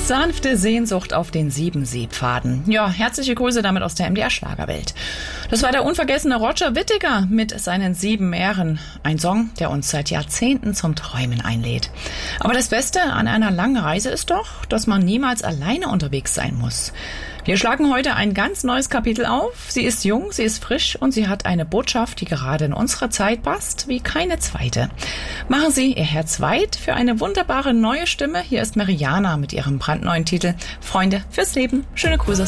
Sanfte Sehnsucht auf den 7-Seepfaden. Ja, herzliche Grüße damit aus der MDR-Schlagerwelt. Das war der unvergessene Roger Whittaker mit seinen 7 Meeren. Ein Song, der uns seit Jahrzehnten zum Träumen einlädt. Aber das Beste an einer langen Reise ist doch, dass man niemals alleine unterwegs sein muss. Wir schlagen heute ein ganz neues Kapitel auf. Sie ist jung, sie ist frisch und sie hat eine Botschaft, die gerade in unsere Zeit passt wie keine zweite. Machen Sie Ihr Herz weit für eine wunderbare neue Stimme. Hier ist Mariana mit ihrem brandneuen Titel Freunde fürs Leben. Schöne Grüße.